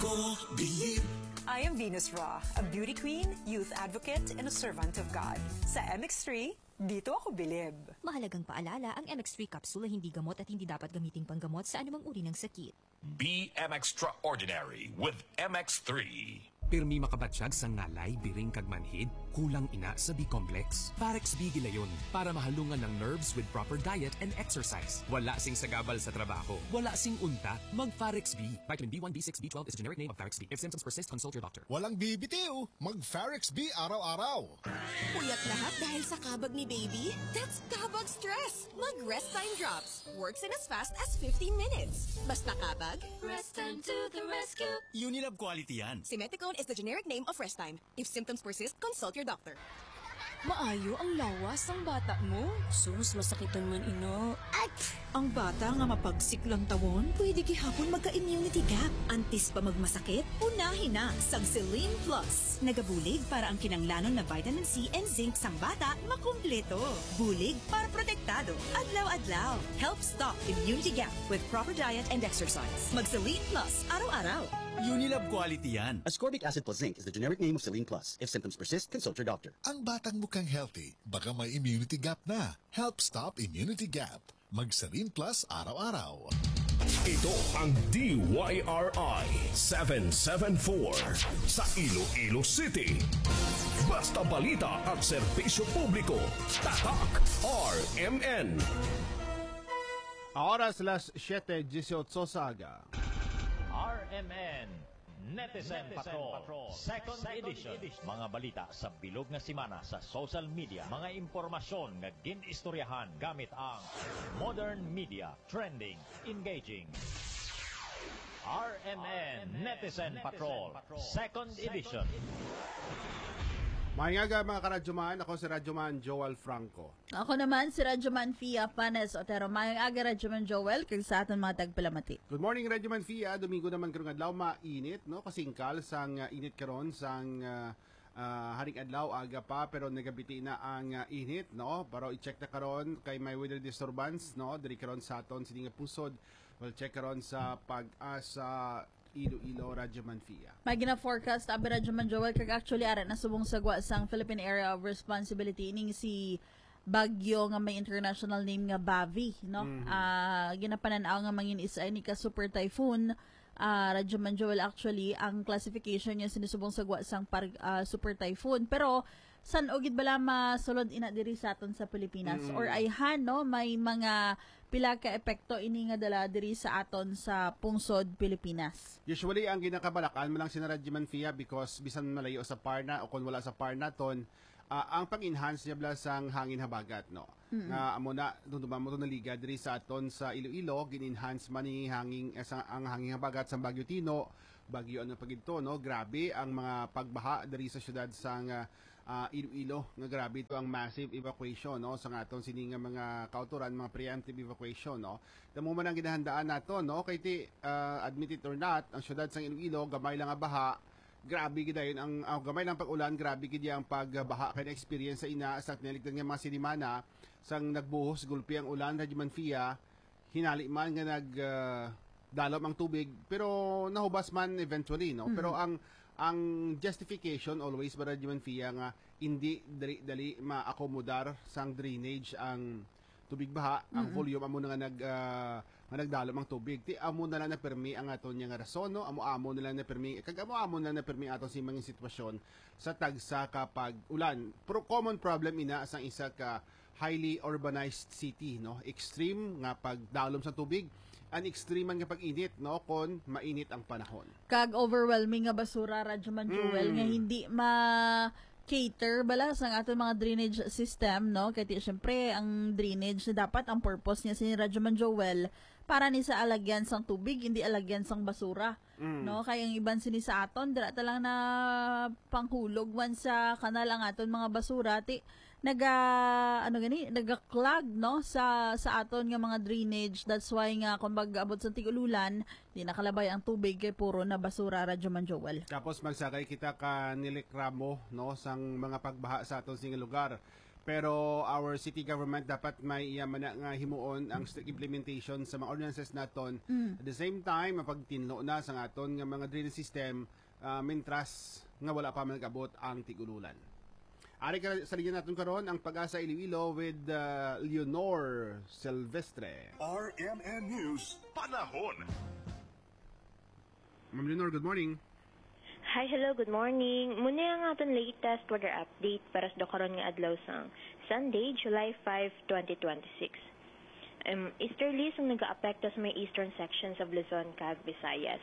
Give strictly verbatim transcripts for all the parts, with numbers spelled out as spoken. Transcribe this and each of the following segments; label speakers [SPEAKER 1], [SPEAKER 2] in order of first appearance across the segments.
[SPEAKER 1] ko bilib.
[SPEAKER 2] I am Venus Ra, a beauty queen, youth advocate, and a servant of God. Sa M X three, dito ako bilib.
[SPEAKER 3] Mahalagang paalala, ang M X three capsule ay hindi gamot at hindi dapat gamiting panggamot sa anumang uri ng sakit.
[SPEAKER 4] Be M Extraordinary with M X three.
[SPEAKER 5] Pirmi makabatsyag sa ngalay, biring kag manhid, kulang ina sa B-complex. Parex B gilayon para mahalungan ng nerves with proper diet and exercise. Wala sing sagabal sa trabaho. Wala sing unta, mag-Parex B. Vitamin B one, B six, B twelve is the generic name of Parex B. If symptoms persist, consult your doctor.
[SPEAKER 6] Walang bibitiw, mag-Parex B araw-araw.
[SPEAKER 7] Puyat lahat dahil sa kabag ni baby? That's kabag stress. Mag-Rest Time Drops. Works in as fast as fifteen minutes. Basta kabag,
[SPEAKER 8] Rest Time to the rescue.
[SPEAKER 9] Unilab quality yan.
[SPEAKER 7] Simeticone is the generic name of Rest Time. If symptoms persist, consult your doctor.
[SPEAKER 10] Maayo ang lawas ng bata mo.
[SPEAKER 8] Sus, masakitan man ino.
[SPEAKER 10] At ang bata nga mapagsiklang tawon, pwede gihapon magka-immunity gap. Antis pa magmasakit, unahin na sang Celine Plus. Nagabulig para ang kinanglanon na vitamin C and zinc sang bata makumpleto. Bulig para protektado. Adlaw-adlaw. Help stop immunity gap with proper diet and exercise. Mag Celine Plus araw-araw.
[SPEAKER 9] Unilab quality yan.
[SPEAKER 11] Ascorbic acid plus zinc is the generic name of Celine Plus. If symptoms persist, consult your doctor.
[SPEAKER 6] Ang batang mukhang healthy, baka may immunity gap na. Help stop immunity gap. Mag-Celine Plus araw-araw.
[SPEAKER 4] Ito ang D Y R I seven seven four sa Iloilo City. Basta balita at serbisyo publiko. Tatak R M N.
[SPEAKER 12] Oras las siete eighteen sa aga.
[SPEAKER 13] R M N Netizen, Netizen Patrol, Patrol. Second, Second edition. edition Mga balita sa bilog na simana sa social media. Mga impormasyon nga ginistoryahan gamit ang modern media. Trending, engaging. R M N Netizen, Netizen Patrol, Patrol. Second, Second edition.
[SPEAKER 12] Mahingaga mga karadyoman, ako si Radyoman Joel Franco.
[SPEAKER 14] Ako naman si Radyoman Fia Panes Otero. Mahingaga Radyoman Joel, kag sa aton mga tagpalamati.
[SPEAKER 12] Good morning Radyoman Fia, Domingo naman karong adlaw mainit, no? Kasingkal sang uh, init karon sang uh, uh, haring adlaw aga pa pero nagabiti na ang uh, init, no? Pero i-check na karon kay may weather disturbance, no? Diri karon sa aton sining pusod. Well, check karon sa pag-asa Iloilo, Radyoman Fia.
[SPEAKER 14] May gina-forecast abi Radyoman Joel kag actually ara na subong sagwa sang Philippine Area of Responsibility ning si bagyo nga may international name nga Bavi, no? Mm-hmm. Uh, ginapananaw nga mangin isa ni ka super typhoon. Uh, Radyoman Joel actually ang classification niya sinusubong sagwa sang par, uh, super typhoon pero san ogid bala masulod ina diri sa aton sa Pilipinas mm-hmm. or ayhan no may mga pila ka epekto ini nga dala diri sa aton sa pungsod Pilipinas.
[SPEAKER 12] Usually ang ginakabalakan mo lang si Radyoman Fia because bisan malayo sa parna o kung wala sa parna ton uh, ang pang-enhance niya bala sang hangin habagat no. Mm-hmm. Nga amo na dumduma mo to naliga diri sa aton sa Iloilo gin-enhance man ni hangin eh, ang hangin habagat sa Bagyo Tino, Bagyo ano pagito no. Grabe ang mga pagbaha diri sa syudad sang uh, Uh, Iloilo nga grabe ito ang massive evacuation no sa atong sining mga kauturan mga preemptive evacuation no damo man ang ginahandaan nato no kay ti uh, admit it or not ang syudad sang Iloilo gamay lang nga baha grabe gid ayon ang uh, gamay lang pag-ulan grabe gid ang pagbaha kay experience sa ina sa niligtan nga mga sinimana sang nagbuhos gulpi ang ulan Radyoman Fia hinali man nga nag uh, dalom ang tubig pero nahubas man eventually no mm-hmm. pero ang ang justification always ba Radyoman Fia nga hindi dali, dali ma-accommodar sang drainage ang tubig baha mm-hmm. ang volume amo na nga nag uh, nga nagdalom ang tubig ti amo na lang na permi ang aton nga rason no amo amo na lang na permi kag amo amo na lang na permi aton si mga sitwasyon sa tagsa kapag ulan pro common problem ina sang isa ka highly urbanized city no extreme nga pagdalom sa tubig an extreme nga pag-init no kon mainit ang panahon
[SPEAKER 14] kag overwhelming nga basura Radyoman Joel mm. nga hindi ma cater bala sa aton mga drainage system no kay syempre ang drainage dapat ang purpose niya si Radyoman Joel para ni sa alagyan sang tubig hindi alagyan sang basura mm. no kay ang iban sini sa aton dira ta lang na panghulog wan sa kanal ang aton mga basura ti naga ano gani naga-clog no sa sa aton nga mga drainage that's why nga kung mag-abot sa tig-ululan di nakalabay ang tubig kay puro na basura Radyoman Joel.
[SPEAKER 12] Tapos magsakay kita ka nilikramo no sang mga pagbaha sa aton sing lugar Pero our city government dapat may uh, mana nga himuon ang strict implementation sa mga ordinances naton.
[SPEAKER 14] Mm.
[SPEAKER 12] At the same time, mapagtinlo na sa aton nga mga drainage system, uh, mintras nga wala pa man nag-abot ang tigululan. Ari ka sa linya natin karon ang Pag-asa Iloilo with uh, Leonor Silvestre.
[SPEAKER 4] R M N News, panahon.
[SPEAKER 12] Ma'am Leonor, good morning.
[SPEAKER 1] Hi, hello, good morning. Muna ang aton latest weather update para sa karon nga adlaw sang Sunday, July fifth, twenty twenty-six. Um, easterlies ang nag-aapekto sa may eastern sections of Luzon, kag Visayas.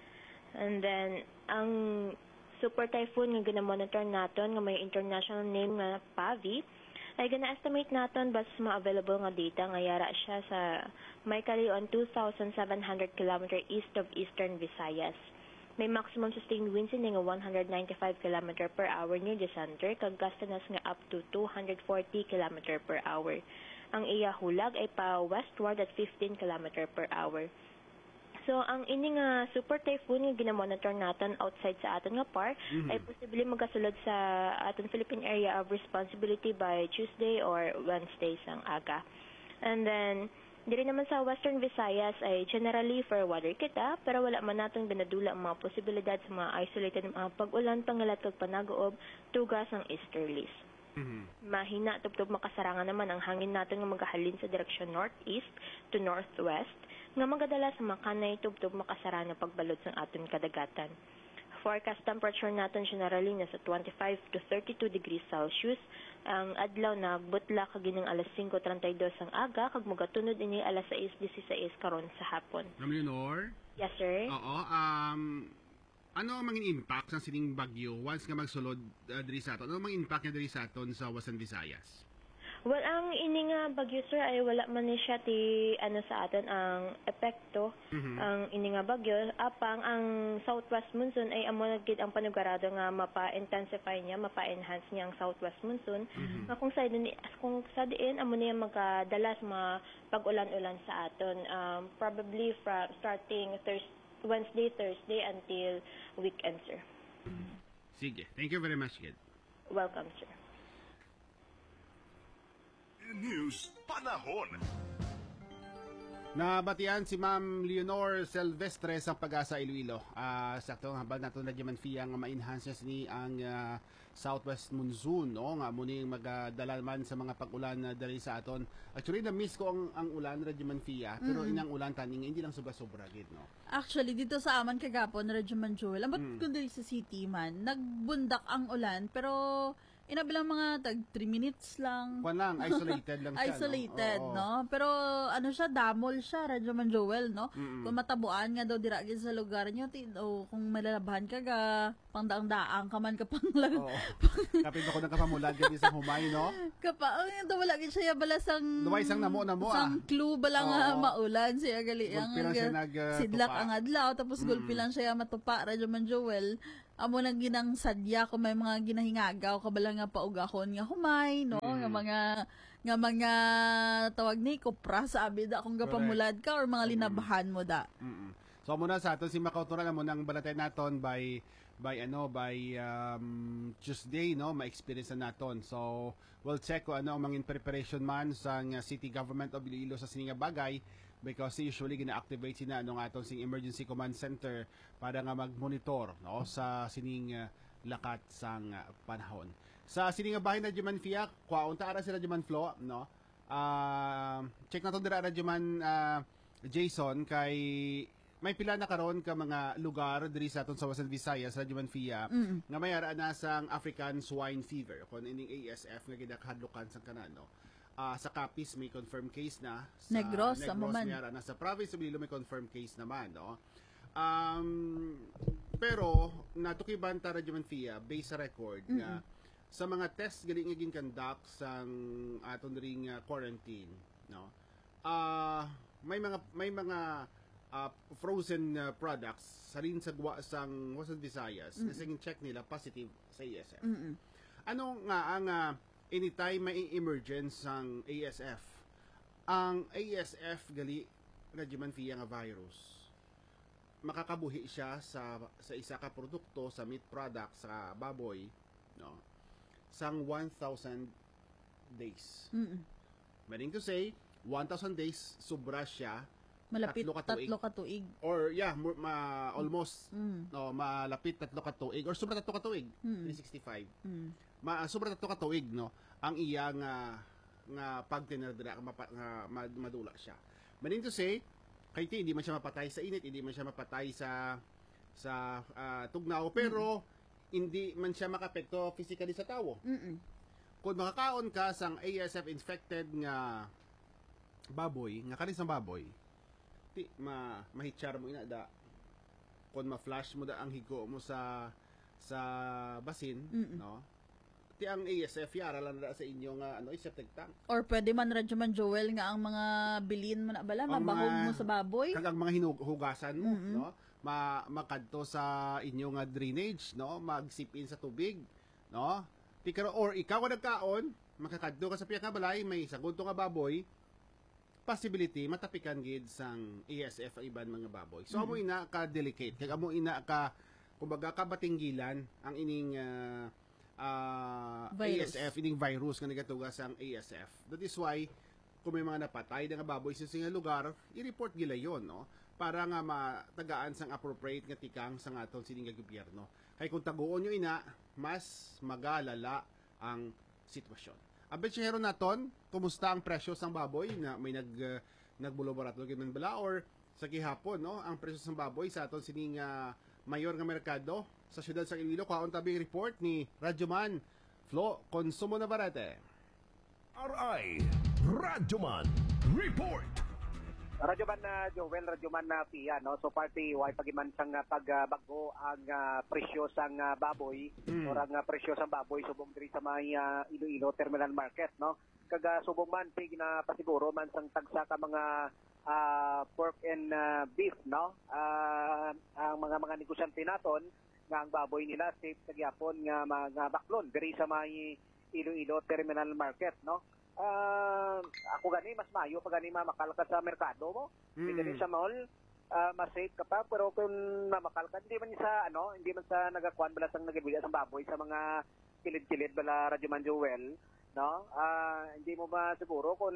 [SPEAKER 1] And then, ang super typhoon nga gina-monitor naton nga may international name nga P A V I ay gina-estimate naton basta sa mga available nga data nga yara siya sa may kalion two thousand seven hundred kilometers east of eastern Visayas. May maximum sustained winds in nga one hundred ninety-five kilometers per hour near the center, kag gastanas nga up to two hundred forty kilometers per hour. Ang iya hulag ay pa westward at fifteen kilometers per hour. So, ang ini nga super typhoon nga ginamonitor natin outside sa aton nga par
[SPEAKER 15] Mhm.
[SPEAKER 1] ay posible magasulod sa aton Philippine Area of Responsibility by Tuesday or Wednesday sang aga. And then, diri naman sa Western Visayas ay generally fair weather kita, pero wala man natin binadula ang mga posibilidad sa mga isolated na mga pag-ulan, pangalat kag panagoob, tugas ang easterlies. Mahina tubtob makasarangan naman ang hangin natin nga magahalin sa direksyon northeast to northwest, nga magadala sa makanay tubtob makasara na pagbalod sa aton kadagatan. Forecast temperature natin generally nasa twenty-five to thirty-two degrees Celsius. Ang adlaw na butla kaginang alas five thirty-two ang aga, kag magatunod ini alas six sixteen karon sa hapon.
[SPEAKER 12] Ma'am Leonor?
[SPEAKER 1] Yes, sir.
[SPEAKER 12] Oo, um, ano ang mga impact sa sining bagyo once nga magsulod uh, diri sa aton? Ano ang mga impact niya diri sa aton sa Western Visayas?
[SPEAKER 1] Well, ang ini nga bagyo, sir, ay wala man ni siya ti ano sa atin ang epekto.
[SPEAKER 15] Mhm.
[SPEAKER 1] Ang ini nga bagyo apang ang southwest monsoon ay amo na gid ang panugarado nga mapa-intensify niya, mapa-enhance niya ang southwest monsoon.
[SPEAKER 15] Mhm.
[SPEAKER 1] Nga kung sa din kung sa diin amo niya magkadala sa mga pag-ulan-ulan sa aton, um, probably from starting Thursday, Wednesday, Thursday until weekend, sir.
[SPEAKER 12] Sige. Thank you very much, kid.
[SPEAKER 1] Welcome, sir.
[SPEAKER 4] News, panahon.
[SPEAKER 12] Nabatian si Ma'am Leonor Silvestre sa Pag-asa Iloilo. Uh, sakto nga habal nato na Diman Fia nga ma-enhance ni ang uh, southwest monsoon, no? Nga muning magadala man sa mga pag-ulan na dali sa aton. Actually na-miss ko ang, ang ulan na Diman Fia, pero
[SPEAKER 14] Mm.
[SPEAKER 12] inang ulan taning hindi lang sobra-sobra gid, no?
[SPEAKER 14] Actually, dito sa aman kagapon, Radyo Manjoel, ambot
[SPEAKER 12] Mm.
[SPEAKER 14] kundi sa city man, nagbundak ang ulan, pero inabilang mga tag three minutes lang.
[SPEAKER 12] Kwan lang, isolated lang siya, no?
[SPEAKER 14] Isolated,
[SPEAKER 12] Oo.
[SPEAKER 14] no? Pero ano siya, damol siya, Radyo Manjoel, no?
[SPEAKER 12] Mm-mm.
[SPEAKER 14] Kung matabuan nga daw diragin sa lugar nyo, tin, o kung malalabahan ka ga, pangdaang-daang ka man kapang lag.
[SPEAKER 12] Oo. Kapit ako ng kapamulan gabi sa humay, no?
[SPEAKER 14] Kapa, ang daw wala gid siya bala sang
[SPEAKER 12] Duway sang namo-namo, ah.
[SPEAKER 14] sang clue bala nga
[SPEAKER 12] Oo.
[SPEAKER 14] maulan siya gali ang
[SPEAKER 12] Gulpi lang siya nag, uh,
[SPEAKER 14] sidlak
[SPEAKER 12] tupa.
[SPEAKER 14] ang adlaw tapos gulpi lang siya matupa, Radyo Manjoel. Amo nang ginang sadya kung may mga ginahingagaw kabala nga paugahon nga humay, no?
[SPEAKER 12] Mm.
[SPEAKER 14] Nga mga nga mga tawag ni kopra sa abid akong gapamulad ka or mga linabahan mo da.
[SPEAKER 12] Mm-mm. So muna sa aton si Makauturan mo nang balatay naton by by ano by um, Tuesday, no, ma-experience na naton. So we'll check kung ano ang mga preparation man sa nga city government of Iloilo sa sininga bagay, because usually gina-activate sina ano nga atong sing emergency command center para nga mag-monitor, no, sa sining uh, lakat sang uh, panahon. Sa sininga bahay na Diman Fia, kwaon ta ara sila Diman Flo, no. Uh, check naton dira ra Diman uh, Jason kay may pila na karon ka mga lugar diri sa aton sa Western Visayas sa Diman Fia
[SPEAKER 14] Mm.
[SPEAKER 12] nga may ara na sang African swine fever kon ining A S F nga gidakadlukan sang kanano. Ah, sa Capiz may confirmed case na, sa
[SPEAKER 14] Negros, sa Maman.
[SPEAKER 12] may ara na sa province of Iloilo may confirmed case naman, no. Um, pero natukiban ta ra Diman Fia based sa record nga sa mga test gali nga ginconduct sang aton ring uh, quarantine, no. Ah, may mga may mga uh, frozen uh, products sa rin sa gwa sang Western Visayas
[SPEAKER 14] Mm.
[SPEAKER 12] na sige check nila positive sa A S F.
[SPEAKER 14] Mm-mm.
[SPEAKER 12] Ano nga ang uh, anytime may emergence ang A S F, ang A S F gali Radyoman Fia nga virus makakabuhi siya sa sa isa ka produkto sa meat product sa baboy, no, sang one thousand days.
[SPEAKER 14] Mm.
[SPEAKER 12] Meaning to say, one thousand days, sobra siya.
[SPEAKER 14] Malapit
[SPEAKER 12] tatlo katuig.
[SPEAKER 14] tatlo katuig.
[SPEAKER 12] Or yeah, mo- ma, almost
[SPEAKER 14] Mm.
[SPEAKER 12] no, malapit tatlo katuig or sobra tatlo katuig,
[SPEAKER 14] Mm.
[SPEAKER 12] three sixty-five.
[SPEAKER 14] Mm.
[SPEAKER 12] Ma sobra tatlo katuig no ang iya nga nga pagtinerdra nga, mapa, nga mad- madula siya. Meaning to say, kay ti hindi man siya mapatay sa init, hindi man siya mapatay sa sa ah, tugnaw pero mm. hindi man siya makapekto physically sa tawo.
[SPEAKER 14] Mm.
[SPEAKER 12] Kung makakaon ka sang A S F infected nga baboy, nga kanis ng baboy, ti ma mahitchar mo ina da kung ma-flash mo da ang higo mo sa sa basin,
[SPEAKER 14] Mm-mm.
[SPEAKER 12] no? Ti ang A S F yara lang na sa inyo nga ano, septic tank.
[SPEAKER 14] Or pwede man radyo man Joel nga ang mga bilin mo na bala,
[SPEAKER 12] Ang
[SPEAKER 14] mabahog
[SPEAKER 12] mga-
[SPEAKER 14] mo sa baboy.
[SPEAKER 12] Kag ang mga hinugasan mo,
[SPEAKER 14] Mm-mm.
[SPEAKER 12] no? Ma makadto sa inyo nga drainage, no? Mag-sip in sa tubig, no? Ti karo or ikaw nga nagkaon, makakadto ka sa piyak nga balay, may sagod to nga baboy, possibility matapikan gid sang A S F ang iban mga baboy. So amo ina ka delicate, kag amo ina ka kumbaga ka batinggilan ang ining ah, ah,
[SPEAKER 14] Virus.
[SPEAKER 12] A S F, ining virus nga nagatugas ang A S F. That is why kung may mga napatay na nga baboy sa singa lugar, i-report gila yon, no? Para nga matagaan sang appropriate nga tikang sa aton sining nga gobyerno. Kay kung taguon nyo ina, mas magalala ang sitwasyon. Abet siya heron naton, kumusta ang presyo sang baboy na may nag uh, nagbulobarato gid man bala or sa gihapon, no? Ang presyo sang baboy sa aton sining uh, mayor nga merkado sa siyudad sa Iloilo, kaon tabing report ni Radyoman Flo Consumo Navarrete.
[SPEAKER 4] R I Radyoman Report.
[SPEAKER 15] Radyoman na Joel, Radyoman na Pia, no? So party why pagiman sang uh, pagbago ang uh, presyo sang uh, baboy
[SPEAKER 12] Mm.
[SPEAKER 15] or ang uh, presyo sang baboy subong diri sa may uh, Iloilo Terminal Market, no? Kaga subong man pig na pasiguro man sang tagsa ka mga uh, pork and uh, beef, no? Uh, ang mga mga negosyante naton nga ang baboy nila safe sa gyapon nga mga baklon diri sa may Iloilo Terminal Market, no? Ah, ako gani mas mayo pag gani mamakal ka sa merkado mo. Hindi gani sa mall, ah, mas safe ka pa, pero kung mamakal ka hindi man sa ano, hindi man sa nagakuan bala sang nagibili sa baboy sa mga kilid-kilid bala Radyoman Joel, no? Ah, hindi mo ba siguro kung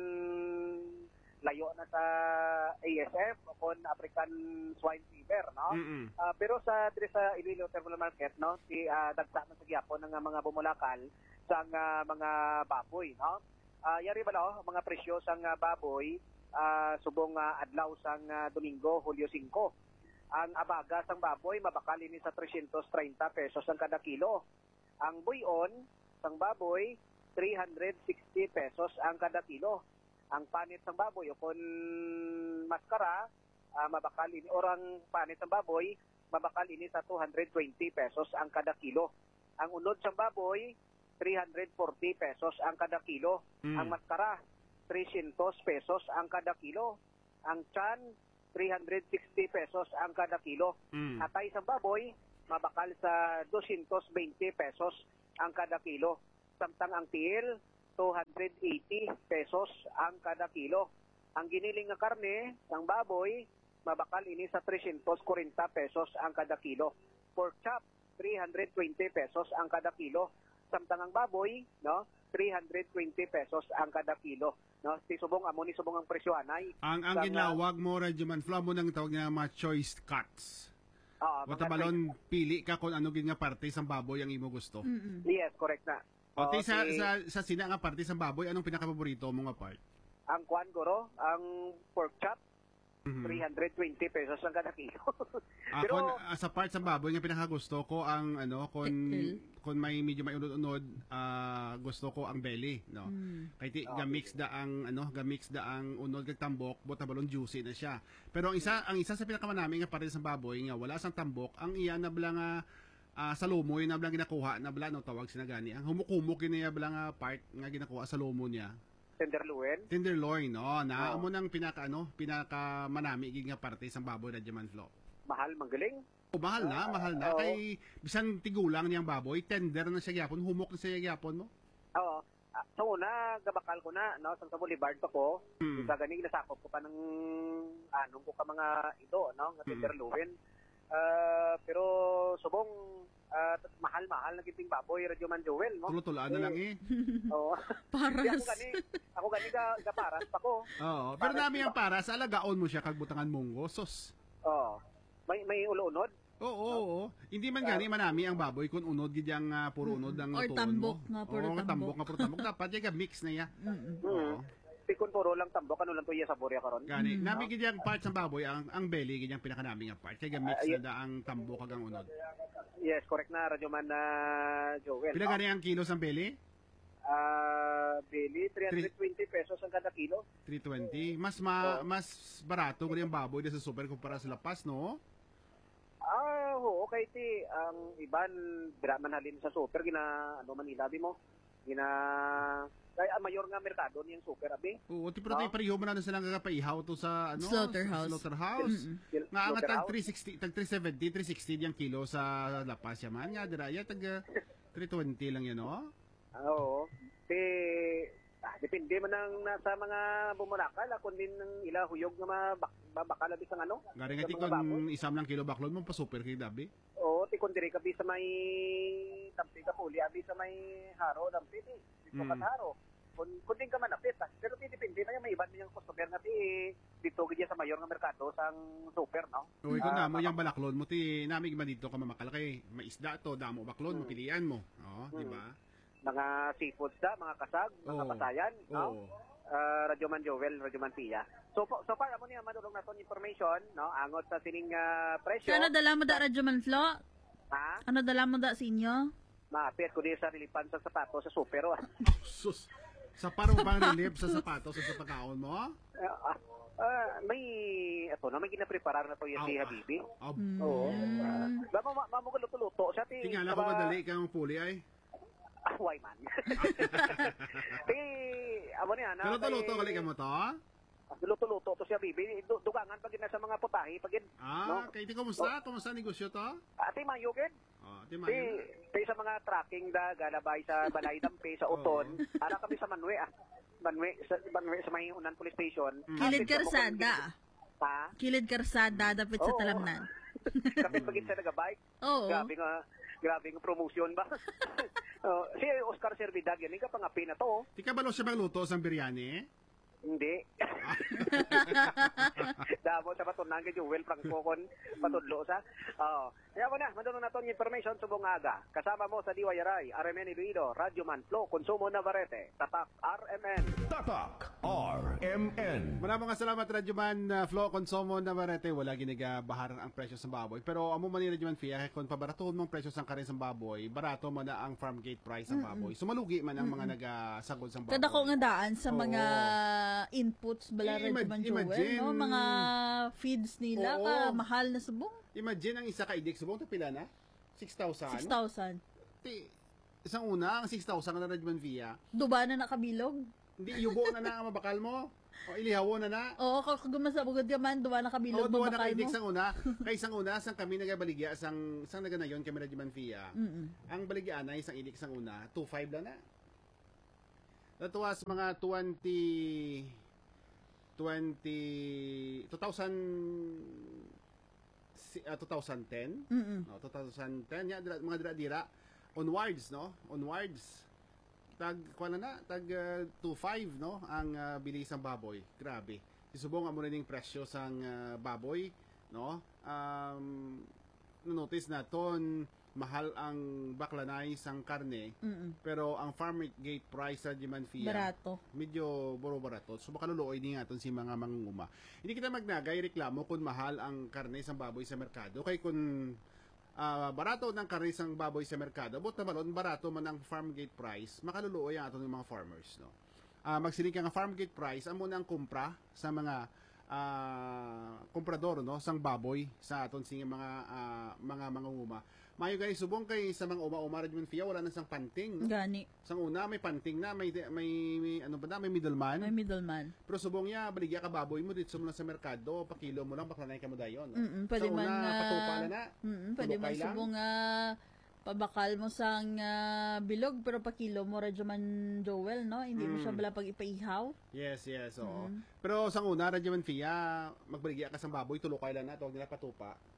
[SPEAKER 15] layo na sa A S F o kung African swine fever, no?
[SPEAKER 12] Mm-mm.
[SPEAKER 15] Ah, pero sa diri sa Iloilo Terminal Market, no, si uh, dagsa man sa gyapon ng mga bumulakal sa uh, mga baboy, no? Uh, yari ba no, mga presyo sang uh, baboy uh, subong uh, adlaw sang uh, Domingo, Hulyo five. Ang abaga sang baboy mabakal ini sa three thirty pesos ang kada kilo. Ang buyon sang baboy three sixty pesos ang kada kilo. Ang panit sang baboy o kun maskara uh, mabakal ini orang panit sang baboy mabakal ini sa two twenty pesos ang kada kilo. Ang unod sang baboy three forty pesos ang kada kilo.
[SPEAKER 12] Mm.
[SPEAKER 15] Ang maskara, three hundred pesos ang kada kilo. Ang tiyan, three sixty pesos ang kada kilo.
[SPEAKER 12] Mm.
[SPEAKER 15] Atay sa baboy, mabakal sa two twenty pesos ang kada kilo. Samtang ang tiil, two eighty pesos ang kada kilo. Ang giniling nga karne ng baboy, mabakal ini sa three forty pesos ang kada kilo. Pork chop, three twenty pesos ang kada kilo. Samtang ang baboy, no, three twenty pesos ang kada kilo, no? Si subong amo ni subong ang presyo anay.
[SPEAKER 12] Ang ang
[SPEAKER 15] Sang,
[SPEAKER 12] ginawag mo Radyoman Flo mo nang tawag nga mga choice cuts.
[SPEAKER 15] uh,
[SPEAKER 12] Wata balon pili ka kung ano gid nga parte sang baboy ang imo gusto.
[SPEAKER 14] Mm-mm.
[SPEAKER 15] Yes, correct na.
[SPEAKER 12] O ti
[SPEAKER 15] Oo,
[SPEAKER 12] sa,
[SPEAKER 15] si-
[SPEAKER 12] sa sa sina nga parte sang baboy, anong pinakapaborito mo nga part?
[SPEAKER 15] Ang kwan guro, ang pork chop,
[SPEAKER 12] Mhm.
[SPEAKER 15] three twenty pesos ang kada kilo.
[SPEAKER 12] Ako
[SPEAKER 15] Pero
[SPEAKER 12] ah, sa part sa baboy nga pinakagusto ko ang ano kon kon may medyo may unod-unod ah, gusto ko ang belly, no.
[SPEAKER 14] Mm.
[SPEAKER 12] Kay ti ga-mix da ang ano, ga-mix da ang unod kag tambok, bota balon juicy na siya. Pero ang isa ang isa sa pinakamanami nga parte sa baboy nga wala sang tambok, ang iya na bala nga ah, sa lomo yun na bala ginakuha na bala no tawag sinagani. Ang humukumok yun niya bala nga part nga ginakuha sa lomo niya.
[SPEAKER 15] tenderloin.
[SPEAKER 12] Tenderloin, no. Na
[SPEAKER 15] Oo.
[SPEAKER 12] amo nang pinaka ano, pinaka manami gid nga parte sa baboy na Radyoman Flo.
[SPEAKER 15] Mahal manggaling.
[SPEAKER 12] O mahal na, mahal na.
[SPEAKER 15] Oo.
[SPEAKER 12] Kay bisan tigulang niyang baboy, tender na siya gyapon, humok na siya gyapon mo.
[SPEAKER 15] Oo. Ah, sa una, gabakal ko na, no, sa Boulevard ako,
[SPEAKER 12] Mm.
[SPEAKER 15] sa ganing nasakop ko pa ng anong ko ka mga ito, no, nga
[SPEAKER 12] Mm.
[SPEAKER 15] tenderloin. Ah, pero subong ah, mahal-mahal na giting baboy Radyo Man Joel mo.
[SPEAKER 12] Tulo-tulaan na lang eh.
[SPEAKER 15] Oo.
[SPEAKER 14] Paras.
[SPEAKER 15] Di ako gani, ako gani ka, ka paras pa ko.
[SPEAKER 12] Oo, pero nami ang para sa alagaon mo siya kag butangan munggo sos.
[SPEAKER 15] Oo. May may ulo-unod.
[SPEAKER 12] Oo, oo, oo. Hindi man gani manami ang baboy kung unod gid yang uh, puro unod ang
[SPEAKER 14] Or
[SPEAKER 12] tuon
[SPEAKER 14] tambok
[SPEAKER 12] mo.
[SPEAKER 14] nga, puro
[SPEAKER 12] Oo,
[SPEAKER 14] tambok.
[SPEAKER 12] tambok nga puro tambok dapat yung mix na ya.
[SPEAKER 15] Mm. Pikon puro lang tambok ano lang to iya sa burya karon.
[SPEAKER 12] Gani,
[SPEAKER 14] Mm.
[SPEAKER 12] nami gid yang parts ng baboy ang ang belly gid yang pinakanami nga part. Kaya mix
[SPEAKER 15] Ah,
[SPEAKER 12] na
[SPEAKER 15] yeah.
[SPEAKER 12] da ang tambok kag ang unod.
[SPEAKER 15] Yes, correct na Radyo Man na Joel.
[SPEAKER 12] Pila gani ang kilos ang belly?
[SPEAKER 15] Ah, Billy, three hundred twenty pesos ang kada kilo.
[SPEAKER 12] three twenty. Mas ma, mas barato gid ang baboy sa super kumpara sa lapas, no?
[SPEAKER 15] Ah, oo, okay ti ang iban bira man halin sa super gina ano man ilabi mo. Gina kay ang mayor nga merkado niyang super abi.
[SPEAKER 12] Oo, ti pero tayo pareho man na silang gagapaihaw to sa ano?
[SPEAKER 14] Slaughterhouse.
[SPEAKER 12] Slaughterhouse.
[SPEAKER 14] Mm-mm.
[SPEAKER 12] Nga nga tag
[SPEAKER 15] Slaughterhouse.
[SPEAKER 12] three sixty, tag three seventy, three sixty yang kilo sa lapas yaman nga dira ya tag uh, three twenty lang yan, no?
[SPEAKER 15] Ah, oo. Ti ah, depende man ang nasa mga bumurakal ako din ng ila huyog nga mabak mabakal abi sa ano.
[SPEAKER 12] Gari
[SPEAKER 15] sa
[SPEAKER 12] nga ti
[SPEAKER 15] mga baboy.
[SPEAKER 12] kon isam lang kilo baklod mo pa super kay dabi.
[SPEAKER 15] Oo, ti kon diri ka bi sa may tampi ka puli abi sa may haro dampi ti. Dito ka
[SPEAKER 12] Mm.
[SPEAKER 15] sa haro. Kun kun din ka manapit ah. Pero ti depende man yung may iban yung customer nga ti dito gid sa mayor nga merkado sang super no.
[SPEAKER 12] Uy, kung
[SPEAKER 15] Ah,
[SPEAKER 12] namo
[SPEAKER 15] baka-
[SPEAKER 12] yang balaklod mo ti namig man dito ka mamakal kay maisda to damo baklod mo
[SPEAKER 15] Mm.
[SPEAKER 12] pilian mo. Oo, di ba?
[SPEAKER 15] Mga seafoods da, mga kasag, mga
[SPEAKER 12] Oo.
[SPEAKER 15] pasayan, no?
[SPEAKER 12] Oo.
[SPEAKER 15] Uh, Radyo Man Joel, Radyo Man Pia. So, po- so para mo niya madulong naton information, no? Angot sa sining uh, presyo.
[SPEAKER 14] So, ano dala mo da, Radyo Man Flo?
[SPEAKER 15] Ha?
[SPEAKER 14] Ano dala mo da sa inyo?
[SPEAKER 15] Maapit ko din sa rilipan sa sapato sa super. Oh.
[SPEAKER 12] Sus. Sa parang pang relief sa sapatos sa pagkaon mo?
[SPEAKER 15] Ah, ah, may, ito na, may ginapreparar na to yung si
[SPEAKER 12] Aw,
[SPEAKER 15] Habibi.
[SPEAKER 12] aw.
[SPEAKER 15] Oo. Uh, Bama, mamo ko luto-luto. Siya, ti,
[SPEAKER 12] Tingala ko madali kang puli ay.
[SPEAKER 15] Ah, why man? Ti, amo niya, na.
[SPEAKER 12] Pero luto kali ka mo to?
[SPEAKER 15] Luto-luto to siya, Bibi. Du- Dugangan pag na sa mga putahe. Pag
[SPEAKER 12] Ah,
[SPEAKER 15] no?
[SPEAKER 12] kay ti kumusta? Kumusta negosyo to?
[SPEAKER 15] Ate Mayo, gid.
[SPEAKER 12] Oh, ti
[SPEAKER 15] Ti,
[SPEAKER 12] mayo.
[SPEAKER 15] ti sa mga tracking da, galabay sa Balay Dampi, sa Uton. Ara kami sa Manwe, ah. Manwe, sa, Manwe, sa Mahiunan Police Station.
[SPEAKER 14] Kilid
[SPEAKER 15] Apit sa
[SPEAKER 14] karsada.
[SPEAKER 15] Bukong- Ha?
[SPEAKER 14] Kilid karsada, dapat sa
[SPEAKER 15] Oo.
[SPEAKER 14] talamnan.
[SPEAKER 15] Kapit pagit sa nagabike.
[SPEAKER 14] Oo.
[SPEAKER 15] Grabe nga, grabe nga promotion ba? Oh, si Oscar Servidag, yan ka pangapi na to. oh.
[SPEAKER 12] Ti ka balo siya bang luto sa biryani?
[SPEAKER 15] Hindi. Damo sa patunan kay Joel Franco kon patudlo sa. Oo. Kaya ko na, madunong naton yung information subong aga. Kasama mo sa D Y R I, R M N Iloilo, Radyo Man Flo, Konsumo Navarrete, Tatak R M N.
[SPEAKER 4] Tatak R M N.
[SPEAKER 12] Maraming nga salamat Radyo Man uh, Flo Consumo Navarrete. Wala ginagabaharan ang presyo sa baboy. Pero amo man ni Radyo Man Fia kung pabaratohon mong presyo sa karin sa baboy, barato man na ang farm gate price sa baboy. Sumalugi man ang mga nagasagod sa baboy.
[SPEAKER 14] Kada ko nga daan sa
[SPEAKER 12] Oo.
[SPEAKER 14] mga inputs bala
[SPEAKER 12] Eh,
[SPEAKER 14] Radyo
[SPEAKER 12] imag-
[SPEAKER 14] Man Joel,
[SPEAKER 12] imagine.
[SPEAKER 14] no? Mga feeds nila,
[SPEAKER 12] Oo.
[SPEAKER 14] ka mahal na subong.
[SPEAKER 12] Imagine ang isa ka idik subong to pila na? six thousand.
[SPEAKER 14] six thousand.
[SPEAKER 12] Ti, isang una, ang six thousand na Radyo Man Fia.
[SPEAKER 14] Duba na nakabilog.
[SPEAKER 12] Hindi, yubo na na ang mabakal mo. O ilihawo na na.
[SPEAKER 14] Oo, kung gumasabugod ka man, duwa na kabilog
[SPEAKER 12] Oo, duwa na
[SPEAKER 14] babakal
[SPEAKER 12] kaidik
[SPEAKER 14] mo.
[SPEAKER 12] sang una. Kay isang una, sang kami nagabaligya, sang, sang naganayon kami Radyo Man Fia.
[SPEAKER 14] Mm-mm.
[SPEAKER 12] Ang baligyan na isang idik sang una, two five lang na. That was mga twenty twenty two thousand uh, twenty ten.
[SPEAKER 14] Mm-mm.
[SPEAKER 12] No, twenty ten ya dira, mga dira-dira onwards no, onwards. Tag kuan na na, tag uh, two five no ang uh, bilis ng baboy. Grabe. Isubong amo rin yung presyo sang uh, baboy no. Um notice naton mahal ang baklanay sang karne.
[SPEAKER 14] Mm-mm.
[SPEAKER 12] Pero ang farm gate price sa Jiman Fia
[SPEAKER 14] Barato.
[SPEAKER 12] medyo buro-barato. So makaluluoy din aton si mga mangunguma. Hindi kita magnagay reklamo kung mahal ang karne sang baboy sa merkado. Kay kung ah, barato ng karne sang baboy sa merkado, but na balon barato man ang farm gate price, makaluluoy ang aton ng mga farmers, no. Ah, magsiling ka nga farm gate price amo nang kumpra sa mga ah, komprador no sang baboy sa aton sing mga ah, mga mangunguma. Mayo guys, subong kay sa mga uma-uma Radyo Fia wala na sang panting. No?
[SPEAKER 14] Gani.
[SPEAKER 12] Sang una may panting na, may may, may ano ba na, may middleman.
[SPEAKER 14] May middleman.
[SPEAKER 12] Pero subong niya baligya ka baboy mo dito mo lang sa merkado, pakilo mo lang baklanay ka mo dayon. No?
[SPEAKER 14] Mm-mm, pwede
[SPEAKER 12] sa
[SPEAKER 14] man
[SPEAKER 12] una
[SPEAKER 14] nga-
[SPEAKER 12] patupa na na.
[SPEAKER 14] Mm, pwede man
[SPEAKER 12] tulokay lang.
[SPEAKER 14] subong nga pabakal mo sang ah, bilog pero pakilo mo Radyo Man Joel, no? Hindi mo
[SPEAKER 12] Mm.
[SPEAKER 14] siya bala pag ipaihaw.
[SPEAKER 12] Yes, yes, oo.
[SPEAKER 14] Mm.
[SPEAKER 12] Pero sang una Radyo Man Fia, magbaligya ka sa baboy, tulokay lang na, tawag nila patupa.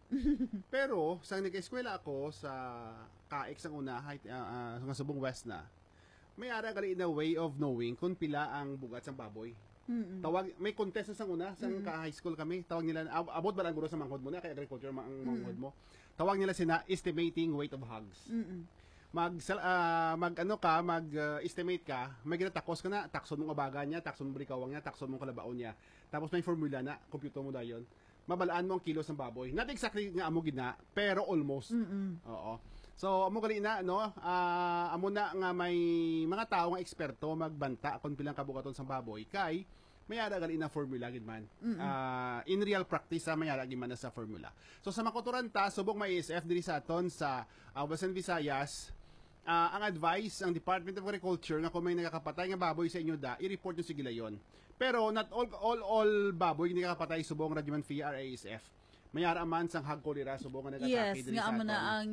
[SPEAKER 12] Pero sang nag-eskwela ako sa K X ang una, height uh, uh, sa Subong West na. May ara gali na way of knowing kung pila ang bugat sang baboy.
[SPEAKER 14] Mm-mm.
[SPEAKER 12] Tawag may contest sa una sa
[SPEAKER 14] Mm-mm.
[SPEAKER 12] ka-high school kami. Tawag nila ab- abot ba lang guro sa manghod mo na kay agriculture ma- ang manghod mo. Tawag nila sina estimating weight of hogs.
[SPEAKER 14] Mm-mm.
[SPEAKER 12] Mag uh, mag ano ka, mag uh, estimate ka, may ginatakos ka na, takson mo abaga niya, takson mo blikawang niya, takson mo kalabaon niya. Tapos may formula na, computer mo dayon. Mabalaan mo ang kilos ng baboy. Not exactly nga amo gina, pero almost.
[SPEAKER 14] Mm-mm.
[SPEAKER 12] Oo. So, amo gali na, no? Uh, amo na nga may mga tao nga eksperto magbanta kung pilang kabukaton sa baboy kay may ara gali na formula gid man. Uh, in real practice sa may ara gid man na sa formula. So sa makuturan ta subok may A S F diri sa aton sa uh, Western Visayas, uh, ang advice ang Department of Agriculture nga kung may nakakapatay nga baboy sa inyo da, i-report nyo sa gilayon. Pero not all all all baboy nga nakakapatay subong Radyoman F I A or A S F. Mayara man sang hag cholera subong nga nag-atake
[SPEAKER 14] Yes,
[SPEAKER 12] diri
[SPEAKER 14] nga
[SPEAKER 12] sa
[SPEAKER 14] amo
[SPEAKER 12] aton.
[SPEAKER 14] na ang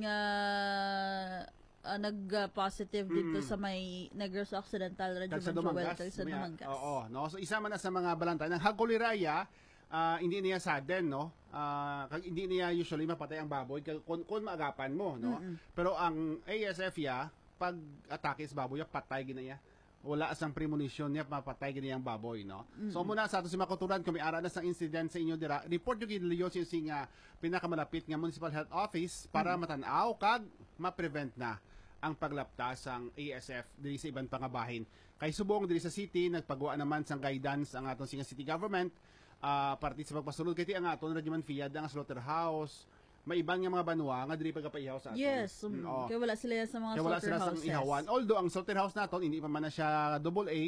[SPEAKER 14] uh, uh, nag-positive dito
[SPEAKER 12] Mm.
[SPEAKER 14] sa may Negros Occidental
[SPEAKER 12] Kag
[SPEAKER 14] Radyoman
[SPEAKER 12] sa
[SPEAKER 14] Joel
[SPEAKER 12] Dumangas.
[SPEAKER 14] kag sa
[SPEAKER 12] may-
[SPEAKER 14] Dumangas.
[SPEAKER 12] Oo, no. So isa man na sa mga balantay ng hag cholera, ah, hindi niya sudden, no. Ah, kag hindi niya usually mapatay ang baboy kag kun, kun maagapan mo, no.
[SPEAKER 14] Mm-mm.
[SPEAKER 12] Pero ang A S F ya pag atake sa baboy, patay ginaya. Wala asang premonition niya mapatay gini ang baboy, no. So
[SPEAKER 14] Mm-mm.
[SPEAKER 12] muna sa ato si makuturan kung may ara na sa incident sa inyo dira, report yung gidliyo sa sing uh, pinakamalapit nga municipal health office para
[SPEAKER 14] Mm.
[SPEAKER 12] matanaw kag ma-prevent na ang paglaptas sang A S F diri sa ibang pangabahin. Kay subong diri sa city nagpagawa naman sang guidance ang aton singa city government uh, parti sa pagpasulod kay ti ang aton Radyoman F I A ang slaughterhouse, may ibang nga mga banwa nga diri pagapaihaw sa aton.
[SPEAKER 14] Yes, um,
[SPEAKER 12] Mm, oo.
[SPEAKER 14] kaya wala sila yan sa mga
[SPEAKER 12] Kaya wala sila sang
[SPEAKER 14] slaughterhouses.
[SPEAKER 12] ihawan. Although ang slaughterhouse naton hindi pa man na siya double A,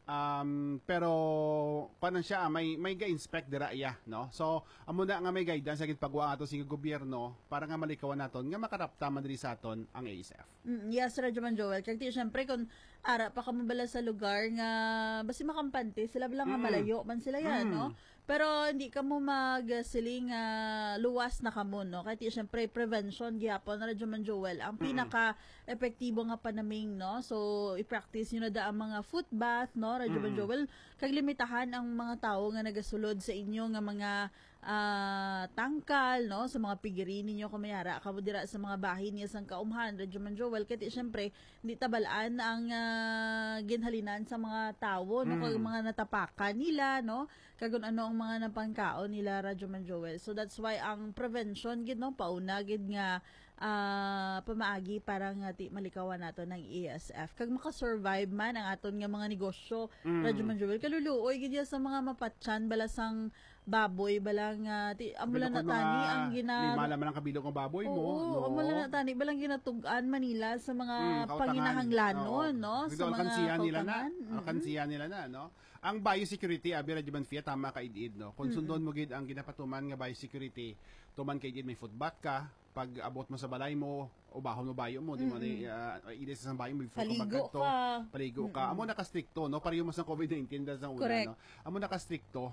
[SPEAKER 12] um, pero paano siya may may ga-inspect dira iya, no. So amo na nga may guidance sa pagwa ato sa gobyerno para nga malikawan naton nga makarapta man diri sa aton ang A S F.
[SPEAKER 14] Mm, yes, Radyoman Joel. Kaya ti syempre kung ara pa ka mabala sa lugar nga basi makampante, sila bilang nga
[SPEAKER 12] Mm.
[SPEAKER 14] malayo man sila yan,
[SPEAKER 12] Mm.
[SPEAKER 14] no? Pero hindi ka mo magsiling uh, luwas na kamo, no? Kaya ti syempre prevention gyapon Radyoman Joel ang pinaka epektibo nga panaming, no? So i-practice niyo na da ang mga foot bath, no? Radyoman
[SPEAKER 12] Mm.
[SPEAKER 14] Joel, kag limitahan ang mga tao nga nagasulod sa inyo nga mga ah, tangkal, no, sa mga pigirin ninyo kamayara kamo dira sa mga bahin niya sang kaumhan Radyoman Joel kaya syempre hindi tabalaan ang ah, ginhalinan sa mga tao, no,
[SPEAKER 12] Mm.
[SPEAKER 14] kag mga natapakan nila, no, kag kung ano ang mga napangkaon nila Radyoman Joel. So that's why ang prevention gid, no, pauna gid nga ah, pamaagi para nga ti malikawan nato ng A S F kag makasurvive man ang aton nga mga negosyo
[SPEAKER 12] Mm.
[SPEAKER 14] Radyoman Joel kaluluoy gid ya sa mga mapatsan balasang baboy balang uh, ti amulan na
[SPEAKER 12] Bilog ko
[SPEAKER 14] tani
[SPEAKER 12] mga
[SPEAKER 14] ang gina
[SPEAKER 12] lima laman ang kabilog ng baboy mo,
[SPEAKER 14] Oo,
[SPEAKER 12] no.
[SPEAKER 14] amulan na tani balang ginatug-an Manila sa mga
[SPEAKER 12] Mm, kautangan.
[SPEAKER 14] panginahanglanon,
[SPEAKER 12] Oo.
[SPEAKER 14] no,
[SPEAKER 12] Ito
[SPEAKER 14] sa
[SPEAKER 12] ang
[SPEAKER 14] mga
[SPEAKER 12] kansiya nila na,
[SPEAKER 14] kautangan.
[SPEAKER 12] ang kansiya nila na, no. Ang biosecurity abi Radyoman F I A tama ka idid, no. Kung
[SPEAKER 14] Mm-mm.
[SPEAKER 12] sundon mo gid ang ginapatuman nga biosecurity, tuman kay idid may food bath ka, pag abot mo sa balay mo, ubahon mo bayo mo, di mo ni uh, idid sa bayo mo before
[SPEAKER 14] Paligo
[SPEAKER 12] ka.
[SPEAKER 14] ka.
[SPEAKER 12] Paligo ka. Amo naka-stricto, no, pareho mo sa COVID nineteen dahil sa una,
[SPEAKER 14] Correct.
[SPEAKER 12] no. Amo naka-stricto.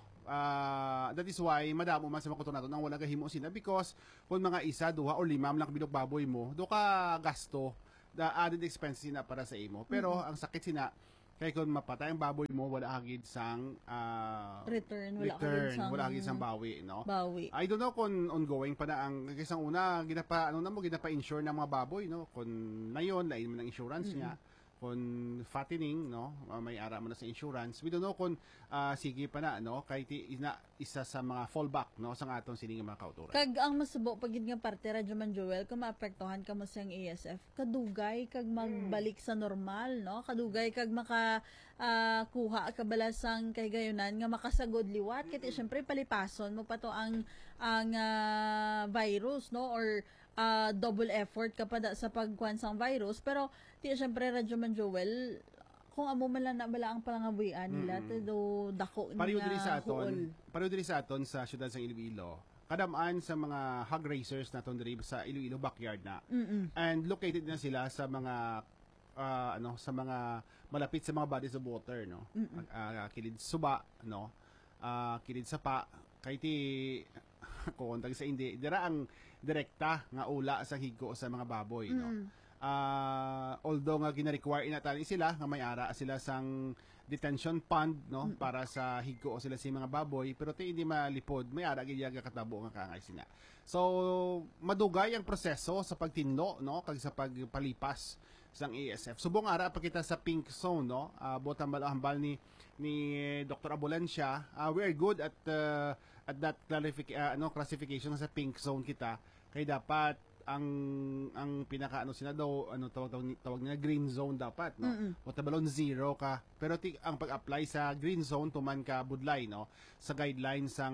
[SPEAKER 12] Uh, that is why madamo man sa mga naton ang wala gahimo sina because kung mga isa, duha or lima man lang bilog baboy mo, do ka gasto the added expense na para sa imo. Pero
[SPEAKER 14] Mm-mm.
[SPEAKER 12] ang sakit sina kay kung mapatay ang baboy mo wala hagid sang ah,
[SPEAKER 14] Return, wala hagid
[SPEAKER 12] return,
[SPEAKER 14] sang-
[SPEAKER 12] wala hagid sang bawi, no.
[SPEAKER 14] Bawi.
[SPEAKER 12] I don't know kung ongoing pa na ang kisang una ginapa ano na mo ginapa-insure ng mga baboy, no. Kung na yon lain man ang insurance
[SPEAKER 14] Mm-mm.
[SPEAKER 12] niya. Kung fattening, no, uh, may ara mo na sa insurance. We don't know kung uh, sige pa na, no, kay ti ina isa sa mga fallback, no, sa atong sining mga kauturan.
[SPEAKER 14] Kag ang masubo pagid nga parte Radyoman Joel kung maapektuhan ka mo siyang A S F kadugay kag magbalik sa normal, no, kadugay kag maka ah, kuha ka balasang kay gayunan nga makasagod liwat kay syempre palipason mo pa to ang ang ah, virus, no, or ah, double effort ka pa da sa pagkuan sang virus pero ti syempre Radyoman Joel kung amo man lang na bala ang palangabuyan nila
[SPEAKER 12] Mm.
[SPEAKER 14] mm. do dako ni
[SPEAKER 12] Pareho diri sa
[SPEAKER 14] nga huol.
[SPEAKER 12] aton, pareho diri sa aton sa syudad sa Iloilo. Kadamaan sa mga hog racers naton diri sa Iloilo backyard na.
[SPEAKER 14] Mm-mm.
[SPEAKER 12] And located na sila sa mga ah, ano sa mga malapit sa mga bodies of water, no.
[SPEAKER 14] Mm-mm.
[SPEAKER 12] Ah, kilid suba, no. Ah, kilid sapa kay ti kung tag sa hindi dira ang direkta nga ula sa higo sa mga baboy, no.
[SPEAKER 14] Mm.
[SPEAKER 12] uh, although nga gina-require inatali sila nga may ara sila sang detention pond no mm. para sa higko o sila si mga baboy pero ti hindi malipod may ara gid yaga katabo nga kangay sina. So madugay ang proseso sa pagtinlo no kag sa pagpalipas sang A S F. Subong ara pa kita sa pink zone no. Uh, botang hambal ni ni Doctor Abulancia. Uh, we are good at uh, at that clarific uh, ano classification sa pink zone kita kay dapat ang ang pinaka ano sina daw ano tawag tawag, tawag nila green zone dapat no o tabalon zero ka pero ti, ang pag-apply sa green zone tuman ka budlay no sa guidelines sang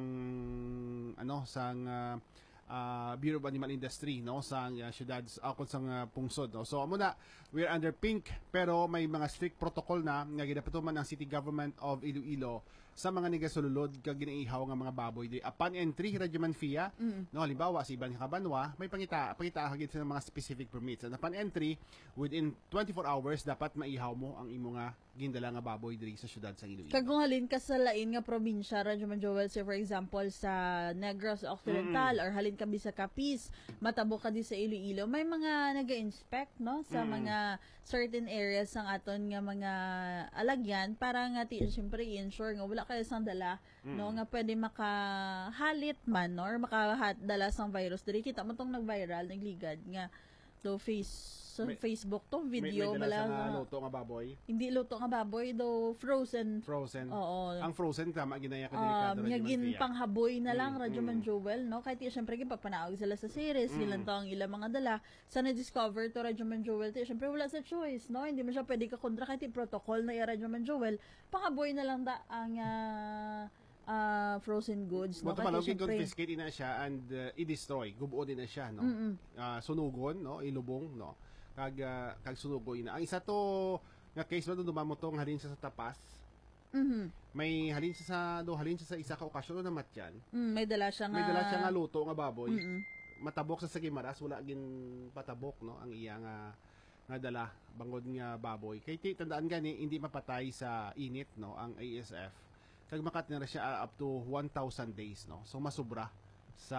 [SPEAKER 12] ano sang uh, uh, Bureau of Animal Industry no sa uh, syudad akon sang uh, pungsod no so amo na we're under pink pero may mga strict protocol na nga gidapatuman ang City Government of Iloilo sa mga negasululod kag ginaihaw nga mga baboy di upon entry Radyoman Fia mm. no halimbawa sa ibang kabanwa may pangita pangita hagit sa mga specific permits and upon entry within twenty-four hours dapat maihaw mo ang imo nga gindala nga baboy diri sa syudad sa Iloilo.
[SPEAKER 14] Kag kung halin ka sa lain nga probinsya Radyoman Joel say for example sa Negros Occidental mm. or halin ka sa Capiz matabok ka di sa Iloilo may mga naga-inspect no sa mm. mga certain areas sang aton nga mga alagyan para nga ti syempre i-ensure nga wala kayo sang dala mm. no nga pwede makahalit man no, or makadala sang virus diri kita mo tong nag-viral nagligad nga do face sa may, Facebook to video
[SPEAKER 12] may, may dala
[SPEAKER 14] bala
[SPEAKER 12] sa luto nga baboy
[SPEAKER 14] hindi luto nga baboy do frozen
[SPEAKER 12] frozen
[SPEAKER 14] oo
[SPEAKER 12] ang frozen tama ginaya ka
[SPEAKER 14] delikado um, nga gin panghaboy na lang mm, Radyoman
[SPEAKER 12] mm.
[SPEAKER 14] Joel no kahit syempre gipapanaog sila sa series mm. ilang taong ilang mga dala sa na-discover to Radyoman Joel ti syempre wala sa choice no hindi mo siya pwede ka kontra kahit protocol na i Radyoman Joel panghaboy na lang da ang uh, uh, frozen goods no
[SPEAKER 12] kahit syempre confiscate ina siya and uh, i-destroy gubuo din na siya no uh, sunugon no ilubong no kag uh, kag sunugo ina ang isa to nga case man dumamo tong halin siya sa tapas
[SPEAKER 14] mm-hmm.
[SPEAKER 12] may halin siya sa do halin siya sa isa ka okasyon na matyan
[SPEAKER 14] mm, may dala siya nga
[SPEAKER 12] may dala siya nga luto nga baboy
[SPEAKER 14] mm-hmm.
[SPEAKER 12] matabok sa sagimaras wala gin patabok no ang iya nga nga dala bangod nga baboy kay ti tandaan gani hindi mapatay sa init no ang A S F kag makatira siya uh, up to one thousand days no so masubra sa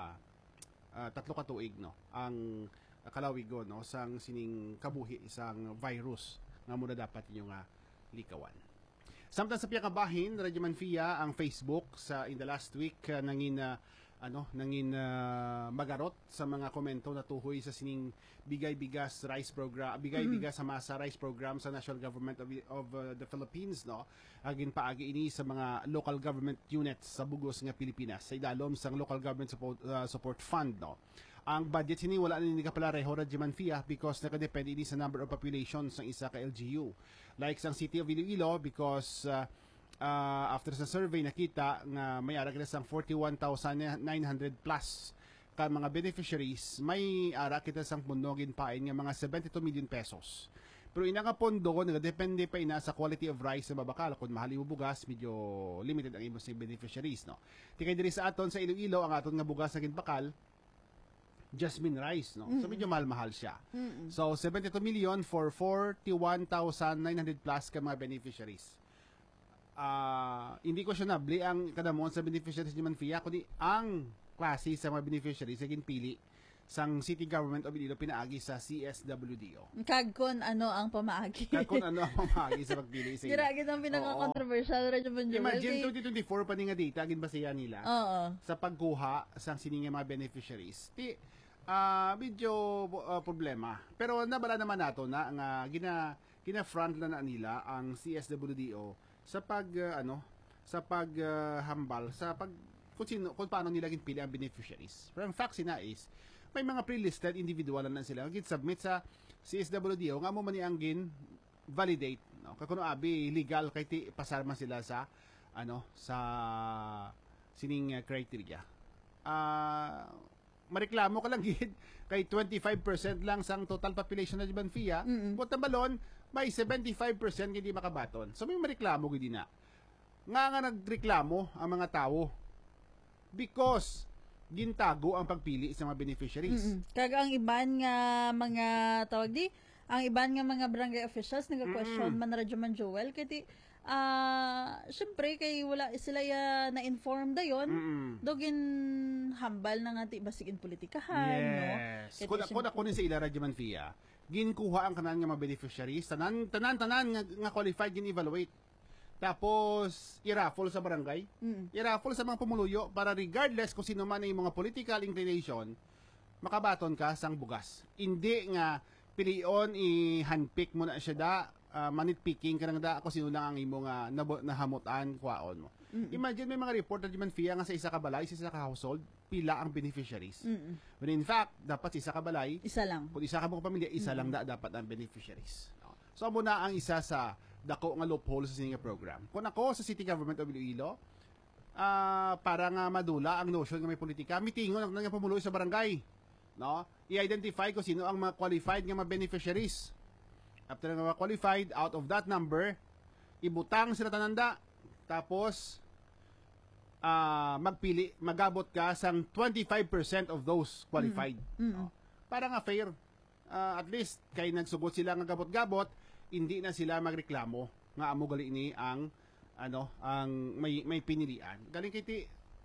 [SPEAKER 12] uh, tatlo ka tuig no ang kalawigo no sang sining kabuhi isang virus nga muna dapat inyo nga likawan. Samtang sa piya kabahin Radyoman Fia ang Facebook sa in the last week uh, nangin uh, ano nangin uh, magarot sa mga komento na tuhoy sa sining bigay bigas rice program bigay mm-hmm. bigas sa masa rice program sa National Government of, of uh, the Philippines no agin paagi ini sa mga local government units sa bugos nga Pilipinas sa idalom sang local government support, uh, support fund no. Ang budget sini wala na ni kapala reho Radyoman Fia because nakadepende ini sa number of population sa isa ka L G U. Like sa City of Iloilo because uh, uh, after sa survey nakita nga may ara kita sang forty-one thousand nine hundred plus ka mga beneficiaries, may ara kita sang pundogin pain nga mga seventy-two million pesos. Pero ina nga pondo nagadepende pa ina sa quality of rice sa babakal kun mahali mo bugas medyo limited ang imong beneficiaries no. Tikay diri sa aton sa Iloilo ang aton nga bugas sa ginbakal jasmine rice no mm-hmm. so medyo mahal-mahal siya mm-hmm. so seventy-two million for forty-one thousand nine hundred plus ka mga beneficiaries uh, hindi ko siya nabli ang kadamon sa beneficiaries ni Manfia kundi ang klase sa mga beneficiaries sa ginpili sang City Government of Iloilo pinaagi sa C S W D O
[SPEAKER 14] kag kun ano ang pamaagi
[SPEAKER 12] kag kun ano ang pamaagi sa pagpili sa
[SPEAKER 14] gira gid ang pinaka-controversial Radyoman Joel
[SPEAKER 12] imagine twenty twenty-four pa ni nga data gin basihan nila
[SPEAKER 14] oo
[SPEAKER 12] sa pagkuha sang sining mga beneficiaries ti Uh, medyo uh, problema. Pero nabala naman nato na nga gina gina front na, na nila ang C S W D O sa pag uh, ano sa pag uh, hambal sa pag kung, sino, kung paano nila ginpili ang beneficiaries. Pero ang fact sina is may mga pre-listed individual na sila gin submit sa C S W D O nga mo man ang gin validate no kakuno abi legal kay ti pasarman sila sa ano sa sining uh, criteria. Ah uh, mareklamo ka lang gid kay twenty-five percent lang sang total population na Radyoman Fia mm-hmm. but balon may seventy-five percent hindi makabaton so may mareklamo gid na nga nga nagreklamo ang mga tao because gintago ang pagpili sa mga beneficiaries
[SPEAKER 14] mm-hmm. kag ang iban nga mga tawag di ang iban nga mga barangay officials naga-question mm-hmm. man Radyoman Joel kay Ah, uh, syempre kay wala sila ya na-inform dayon, mm-hmm. dogin hambal na nga ti basigin politikahan,
[SPEAKER 12] yes. no? Kung ako ako ni sa ila Radyo Manfia, ginkuha ang kanan nga mga beneficiaries, tanan tanan tanan nga, nga qualified gin evaluate. Tapos i-raffle sa barangay, mm-hmm. i-raffle sa mga pumuluyo para regardless kung sino man ay mga political inclination, makabaton ka sang bugas. Hindi nga pilion i-handpick mo na siya da. Uh, manit picking ka nang da ako sino lang ang imo nga uh, nahamutan kwaon mo. Mm-mm. Imagine may mga report na man fiya nga sa isa ka balay, sa isa ka household, pila ang beneficiaries. Mm-mm. But in fact, dapat sa isa ka balay,
[SPEAKER 14] isa lang.
[SPEAKER 12] Kung isa ka mong pamilya, isa Mm-mm. lang da dapat ang beneficiaries. No? So amo na ang isa sa dako nga loophole sa sininga program. Kung ako sa City Government of Iloilo, uh, para nga madula ang notion nga may politika, mitingon ang nga pumuloy sa barangay. No? I-identify ko sino ang mga qualified nga mga beneficiaries. After nga qualified, out of that number, ibutang sila tananda. Tapos, uh, magpili, magabot ka sang twenty-five percent of those qualified. Mm-hmm. No? Para nga fair. Uh, at least, kay nagsugot sila ng gabot-gabot, hindi na sila magreklamo nga amo gali ni ang ano ang may may pinilian. Galing kay ti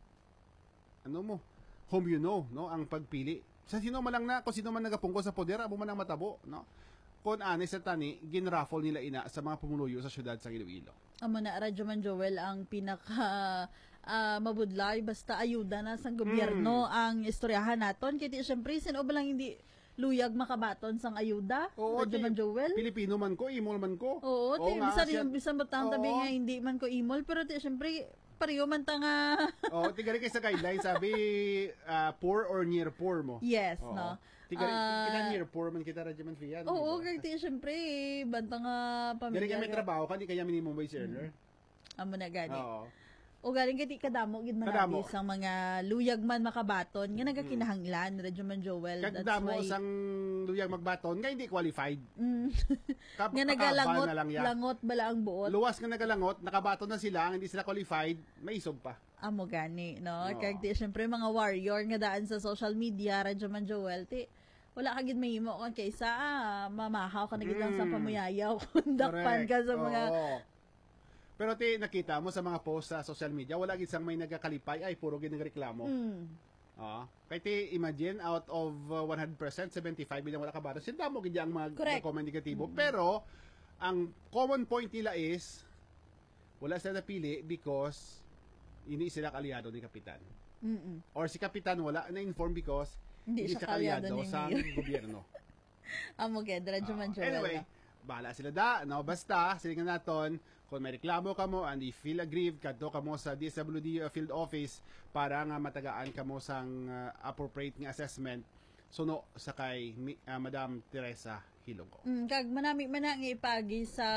[SPEAKER 12] ano mo, home you know, no, ang pagpili. Sa sino man lang na, kung sino man nagapungko sa poder, amo man ang matabo, no? Kung honest sa tani, ginraffle nila ina sa mga pumuluyo sa syudad sa Iloilo.
[SPEAKER 14] Amo na, Radyo Man Joel, ang pinaka uh, mabudlay, basta ayuda na sa gobyerno mm. ang istoryahan naton. Kaya siyempre, sino ba lang hindi luyag makabaton sang ayuda?
[SPEAKER 12] Oo,
[SPEAKER 14] Radyo Man Joel?
[SPEAKER 12] Pilipino man ko, imol man ko.
[SPEAKER 14] Oo, Oo ti, bisa rin, bisa matang tabi nga hindi man ko imol, pero ti, siyempre, pareho man ta nga.
[SPEAKER 12] Oo, tigari kayo sa guideline, sabi, uh, poor or near poor mo.
[SPEAKER 14] Yes,
[SPEAKER 12] Oo.
[SPEAKER 14] no?
[SPEAKER 12] Tigari,
[SPEAKER 14] uh,
[SPEAKER 12] kita near poor man kita, Radyo Man Fia.
[SPEAKER 14] Oo, diba? Kaya siyempre, banta nga pamilya.
[SPEAKER 12] Galing may trabaho ka, di kaya minimum wage earner.
[SPEAKER 14] Hmm. Amo na gani.
[SPEAKER 12] Oo.
[SPEAKER 14] O galing kati kadamo gid marami sang mga luyag man makabaton nga nagakinahanglan, Radyo Man Joel.
[SPEAKER 12] Kadamo sang luyag magbaton nga hindi qualified.
[SPEAKER 14] Mm. Nga nagalangot na lang langot bala ang buot.
[SPEAKER 12] Luwas nga nagalangot, nakabaton na sila, hindi sila qualified, may isob pa.
[SPEAKER 14] Amo gani, no? No. Kaya di syempre mga warrior nga daan sa social media, Radyo Man Joel, ti wala ka gid mahimo kan kaysa ah, mamahaw ka na gid lang mm. sa pamuyayaw kung dakpan ka sa mga
[SPEAKER 12] Oo. Pero ti nakita mo sa mga post sa social media, wala gid sang may nagakalipay ay puro gid nagreklamo. Mm. Ah, kay ti imagine out of uh, one hundred percent seventy-five million wala ka ba? Sila mo gid ang mga comment negatibo. Mm. Pero ang common point nila is wala sila napili because hindi sila kalyado ni kapitan. Mm-mm. Or si kapitan wala na inform because hindi, hindi siya kalyado sa gobyerno.
[SPEAKER 14] Amo gid Radyo Man Joel.
[SPEAKER 12] Anyway, bahala sila da, no? Basta sila nga naton kung may reklamo ka mo and you feel aggrieved, kadto ka mo sa D S W D field office para nga matagaan ka mo sang uh, appropriate nga assessment suno sa kay uh, Madam Teresa Hilogo.
[SPEAKER 14] Mm, kag manami man nga ipagi sa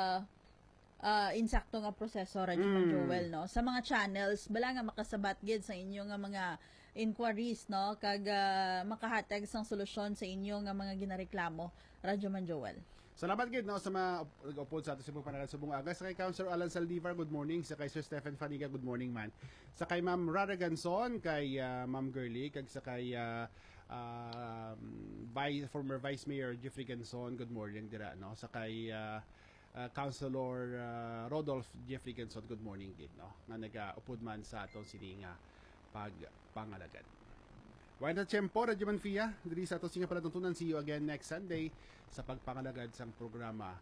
[SPEAKER 14] uh, insakto nga proseso, Radyo Man mm. Joel, no? Sa mga channels, bala nga makasabat gid sa inyo nga mga inquiries, no? Kag uh, makahatag sang solusyon sa inyo nga mga ginareklamo, Radyo Man Joel.
[SPEAKER 12] Salamat gid no sa mga nag-upod sa ato sa panagal subong aga. Sa kay Councilor Alan Saldivar, good morning. Sa kay Sir Stephen Faniga, good morning man. Sa kay Ma'am Rara Ganson, kay uh, Ma'am Girly, kag sa kay uh, uh, Vice, former Vice Mayor Jeffrey Ganson, good morning dira no. Sa kay uh, uh, Councilor uh, Rodolph Jeffrey Ganson, good morning gid no. Nga nag-upod man sa atong sininga pag pangalagad. Why not Chempo, Radyo Man Fia? Diri sa atong singa palatuntunan. See you again next Sunday sa pagpangalagad sang programa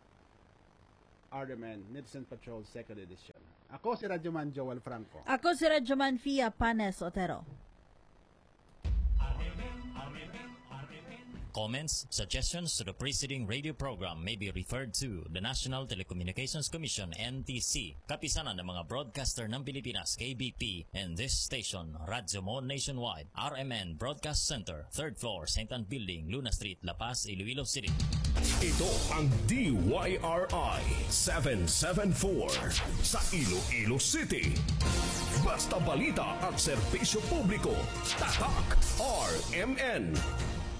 [SPEAKER 12] R M N Netizen Patrol second Edition. Ako si Radyo Man Joel Franco.
[SPEAKER 14] Ako si Radyo Man Fia Panes Otero.
[SPEAKER 16] Comments, suggestions to the preceding radio program may be referred to the National Telecommunications Commission N T C, kapisanan ng mga broadcaster ng Pilipinas K B P, and this station, Radyo Mo Nationwide, R M N Broadcast Center, third floor, Saint Anne Building, Luna Street, La Paz, Iloilo City.
[SPEAKER 4] Ito ang D Y R I seven seven four sa Iloilo City. Basta balita at serbisyo publiko, tatak R M N.